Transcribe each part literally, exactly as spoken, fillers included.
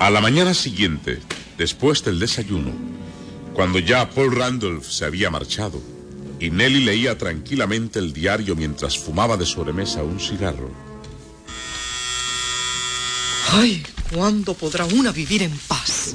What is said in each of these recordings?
A la mañana siguiente, después del desayuno, cuando ya Paul Randolph se había marchado y Nelly leía tranquilamente el diario mientras fumaba de sobremesa un cigarro. ¡Ay! ¿Cuándo podrá una vivir en paz?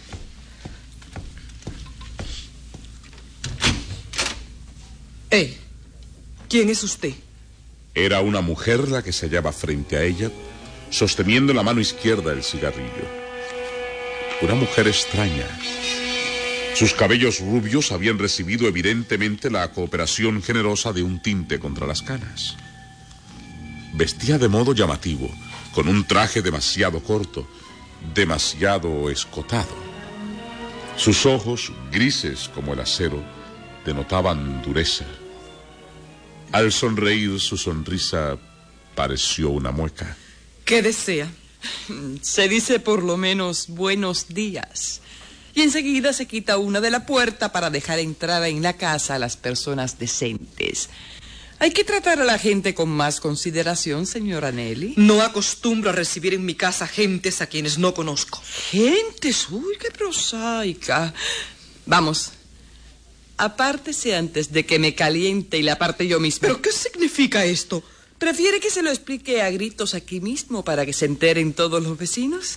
Eh, ¿quién es usted? Era una mujer la que se hallaba frente a ella, sosteniendo en la mano izquierda el cigarrillo. Una mujer extraña. Sus cabellos rubios habían recibido evidentemente la cooperación generosa de un tinte contra las canas. Vestía de modo llamativo, con un traje demasiado corto, demasiado escotado. Sus ojos, grises como el acero, denotaban dureza. Al sonreír, su sonrisa pareció una mueca. ¿Qué desea? Se dice por lo menos buenos días. Y enseguida se quita una de la puerta para dejar entrar en la casa a las personas decentes. Hay que tratar a la gente con más consideración, señora Nelly. No acostumbro a recibir en mi casa gentes a quienes no conozco. ¿Gentes? Uy, qué prosaica. Vamos, apártese antes de que me caliente y la aparte yo misma. ¿Pero qué significa esto? ¿Prefiere que se lo explique a gritos aquí mismo para que se enteren todos los vecinos?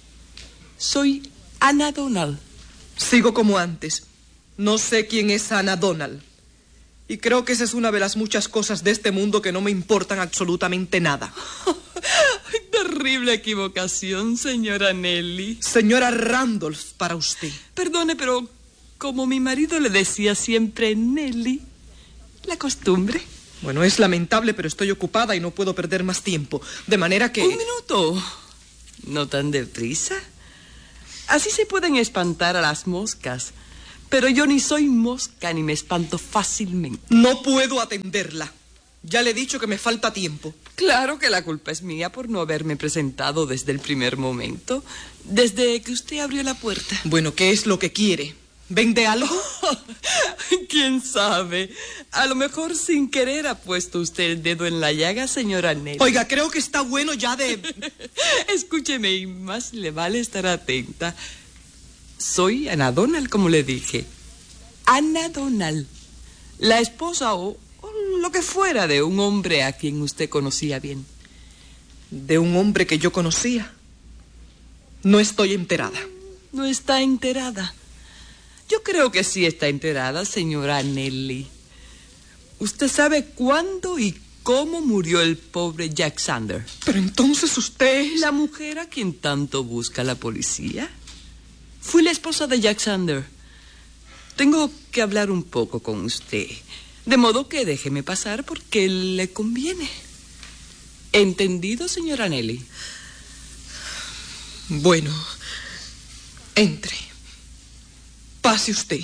Soy Anna Donald. Sigo como antes. No sé quién es Anna Donald. Y creo que esa es una de las muchas cosas de este mundo que no me importan absolutamente nada. Ay, terrible equivocación, señora Nelly. Señora Randolph, para usted. Perdone, pero como mi marido le decía siempre Nelly, la costumbre. Bueno, es lamentable, pero estoy ocupada y no puedo perder más tiempo. De manera que... Un minuto. No tan deprisa. Así se pueden espantar a las moscas. Pero yo ni soy mosca ni me espanto fácilmente. No puedo atenderla. Ya le he dicho que me falta tiempo. Claro que la culpa es mía por no haberme presentado desde el primer momento. Desde que usted abrió la puerta. Bueno, ¿qué es lo que quiere? ¿Vende algo? ¿Quién sabe? A lo mejor sin querer ha puesto usted el dedo en la llaga, señora Nelly. Oiga, creo que está bueno ya de... Escúcheme y más le vale estar atenta. Soy Anna Donald, como le dije. Anna Donald, la esposa o, o lo que fuera de un hombre a quien usted conocía bien. ¿De un hombre que yo conocía? No estoy enterada. ¿No está enterada? Yo creo que sí está enterada, señora Nelly. ¿Usted sabe cuándo y cómo murió el pobre Jack Sander? Pero entonces usted es... ¿La mujer a quien tanto busca la policía? Fui la esposa de Jack Sander. Tengo que hablar un poco con usted. De modo que déjeme pasar porque le conviene. ¿Entendido, señora Nelly? Bueno, entre. Pase usted.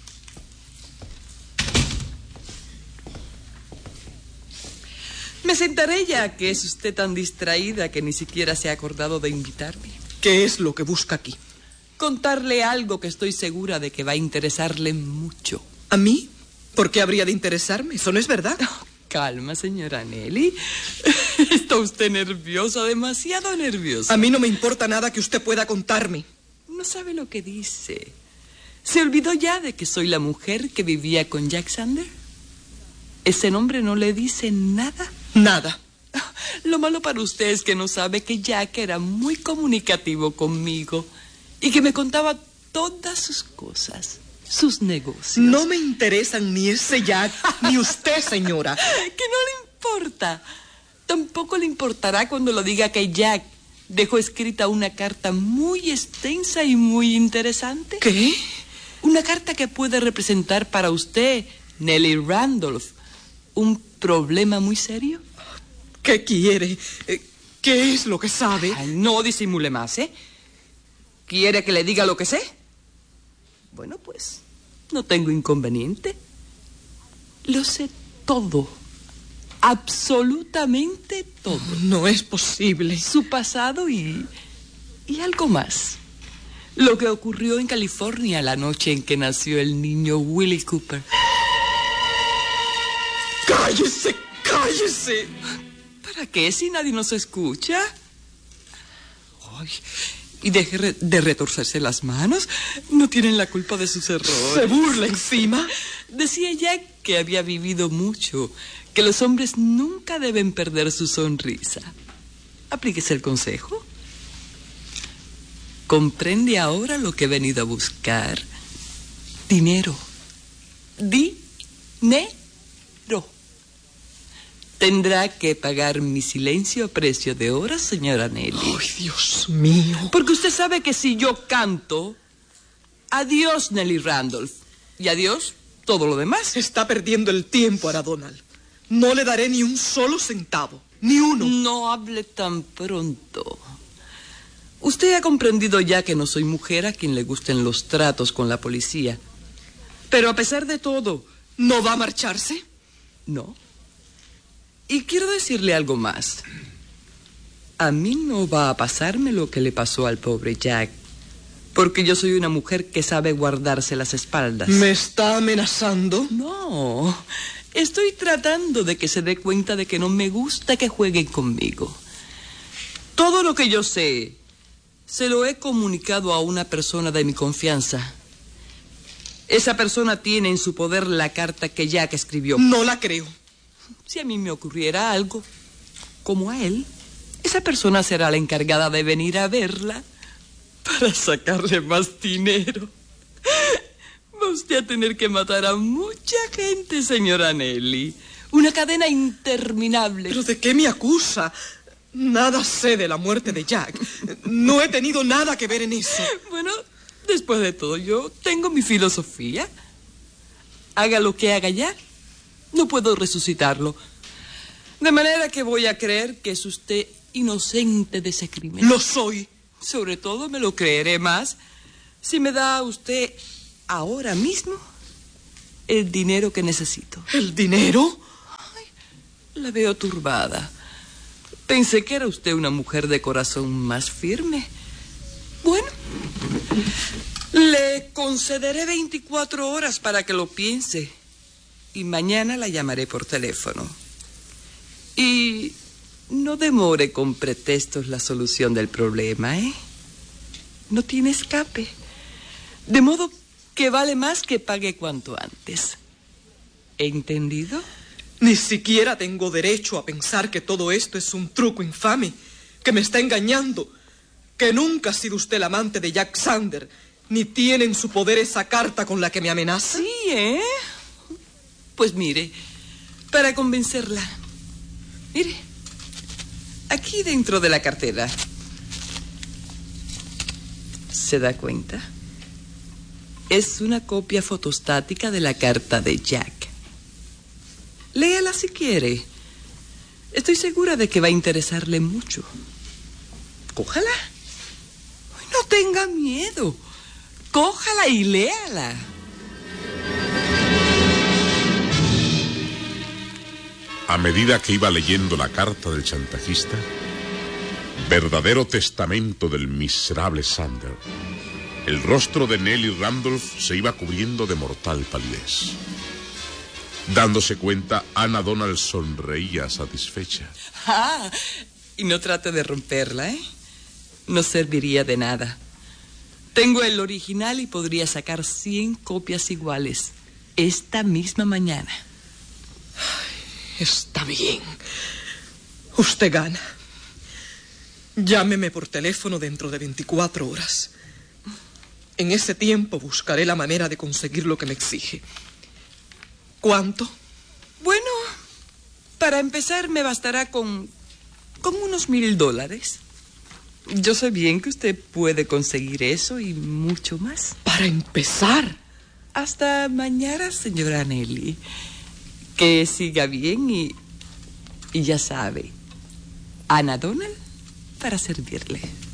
Me sentaré ya que es usted tan distraída que ni siquiera se ha acordado de invitarme. ¿Qué es lo que busca aquí? Contarle algo que estoy segura de que va a interesarle mucho. ¿A mí? ¿Por qué habría de interesarme? Eso no es verdad. Oh, calma, señora Nelly. Está usted nerviosa, demasiado nerviosa. A mí no me importa nada que usted pueda contarme. No sabe lo que dice. ¿Se olvidó ya de que soy la mujer que vivía con Jack Sander? ¿Ese nombre no le dice nada? Nada. Lo malo para usted es que no sabe que Jack era muy comunicativo conmigo y que me contaba todas sus cosas, sus negocios. No me interesan ni ese Jack, ni usted, señora. Que no le importa. Tampoco le importará cuando lo diga que Jack dejó escrita una carta muy extensa y muy interesante. ¿Qué? Una carta que puede representar para usted, Nelly Randolph, un problema muy serio. ¿Qué quiere? ¿Qué es lo que sabe? Ay, no disimule más, ¿eh? ¿Quiere que le diga lo que sé? Bueno, pues, no tengo inconveniente. Lo sé todo. Absolutamente todo. No es posible. Su pasado y... y algo más. Lo que ocurrió en California la noche en que nació el niño Willie Cooper. ¡Cállese! ¡Cállese! ¿Para qué si nadie nos escucha? Ay, Y deje re- de retorcerse las manos. No tienen la culpa de sus errores. ¿Se burla encima? Decía Jack que había vivido mucho, que los hombres nunca deben perder su sonrisa. Aplíquese el consejo. ¿Comprende ahora lo que he venido a buscar? Dinero. Dinero. Tendrá que pagar mi silencio a precio de horas, señora Nelly. ¡Ay, Dios mío! Porque usted sabe que si yo canto, adiós Nelly Randolph, y adiós todo lo demás. Se está perdiendo el tiempo, Ana Donald. No le daré ni un solo centavo, ni uno. No hable tan pronto. Usted ha comprendido ya que no soy mujer a quien le gusten los tratos con la policía. Pero a pesar de todo... ¿No va a marcharse? No. Y quiero decirle algo más. A mí no va a pasarme lo que le pasó al pobre Jack, porque yo soy una mujer que sabe guardarse las espaldas. ¿Me está amenazando? No, estoy tratando de que se dé cuenta de que no me gusta que jueguen conmigo. Todo lo que yo sé, se lo he comunicado a una persona de mi confianza. Esa persona tiene en su poder la carta que Jack escribió. No la creo. Si a mí me ocurriera algo, como a él, esa persona será la encargada de venir a verla para sacarle más dinero. Va usted a tener que matar a mucha gente, señora Nelly. Una cadena interminable. ¿Pero de qué me acusa? Nada sé de la muerte de Jack. No he tenido nada que ver en eso. Bueno, después de todo, yo tengo mi filosofía. Haga lo que haga Jack, no puedo resucitarlo. De manera que voy a creer que es usted inocente de ese crimen. Lo soy. Sobre todo me lo creeré más si me da usted ahora mismo el dinero que necesito. ¿El dinero? Ay, la veo turbada. Pensé que era usted una mujer de corazón más firme. Bueno, le concederé veinticuatro horas para que lo piense. Y mañana la llamaré por teléfono. Y no demore con pretextos la solución del problema, ¿eh? No tiene escape. De modo que vale más que pague cuanto antes. ¿Entendido? Ni siquiera tengo derecho a pensar que todo esto es un truco infame, que me está engañando, que nunca ha sido usted el amante de Jack Sander, ni tiene en su poder esa carta con la que me amenaza. Sí, ¿eh? Pues mire, para convencerla, mire, aquí dentro de la cartera. ¿Se da cuenta? Es una copia fotostática de la carta de Jack. Léala si quiere. Estoy segura de que va a interesarle mucho. Cójala. No tenga miedo. Cójala y léala. A medida que iba leyendo la carta del chantajista, verdadero testamento del miserable Sander, el rostro de Nelly Randolph se iba cubriendo de mortal palidez. Dándose cuenta, Ana Donald sonreía satisfecha. Ah, y no trate de romperla, ¿eh? No serviría de nada. Tengo el original y podría sacar cien copias iguales esta misma mañana. Está bien. Usted gana. Llámeme por teléfono dentro de veinticuatro horas. En ese tiempo buscaré la manera de conseguir lo que me exige. ¿Cuánto? Bueno, para empezar me bastará con, con unos mil dólares. Yo sé bien que usted puede conseguir eso y mucho más. ¿Para empezar? Hasta mañana, señora Nelly. Que siga bien y, y ya sabe, Ana Donald para servirle.